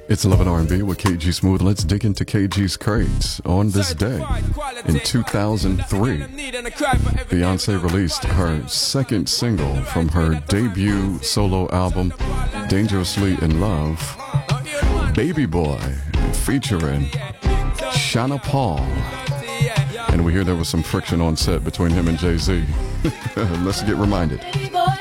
It's 11 R&B with KG Smooth. Let's dig into KG's crates. On this day, in 2003, Beyonce released her second single from her debut solo album, Dangerously in Love, Baby Boy, featuring Shana Paul. And we hear there was some friction on set between him and Jay-Z. Let's get reminded.